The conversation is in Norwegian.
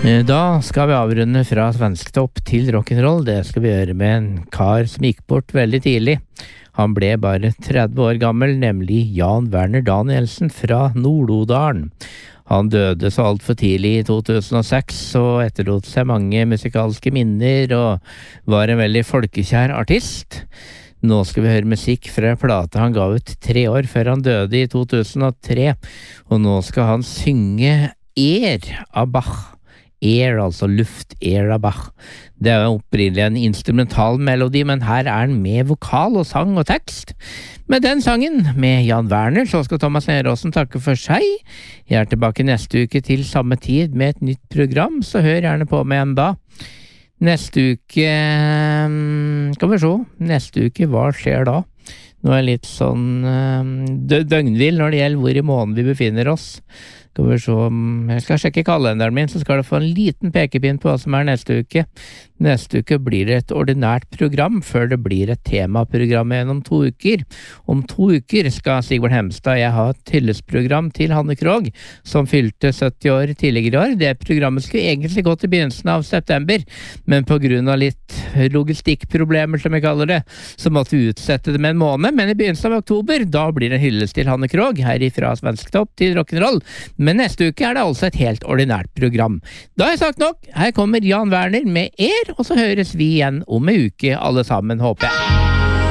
Da skal vi avrunde fra svensktopp til rock'n'roll. Det skal vi gjøre med en kar som gikk bort veldig tidlig. Han ble bare 30 år gammel, nemlig Jan Werner Danielsen fra Nord-Odalen. Han døde så alt for tidlig i 2006 og etterlot seg mange musikalske minner og var en veldig folkekjær artist. Nå skal vi høre musikk fra en plate han ga ut 3 år før han døde i 2003, og nå skal han synge av Bach. Altså luft, av Bach. Det er jo opprinnelig en instrumental melodi, men her er den med vokal og sang og tekst. Med den sangen, med Jan Werner, så skal Thomas Neråsen takke for seg. Jeg er tilbake neste uke til samme tid med et nytt program, så hør gjerne på meg en da. Neste uke, skal vi se, neste uke, hva skjer da? Nå er jeg litt sånn døgnvill når det gjelder hvor i måneden vi befinner oss. Skal vi se, jeg skal sjekke kalenderen min, så skal du få en liten pekepinn på hva som er neste uke. Neste uke blir det et ordinært program, før det blir et temaprogram gjennom 2 uker. Om 2 uker skal Sigvard Hemstad og jeg ha et hyllesprogram til Hanne Krogh, som fylte 70 år tidligere i år. Det programmet skulle egentlig gå til begynnelsen av september, men på grunn av litt logistikkproblemer, som vi kaller det, så måtte vi utsette det med en måned, men i begynnelsen av oktober, da blir det en hyllest til Hanne Krogh, herifra Svensktopp til rock'n'roll. Men neste uke er det altså et helt ordinært program. Da har jeg sagt nok. Her kommer Jan Werner med og så høres vi igjen om en uke alle sammen, håper jeg.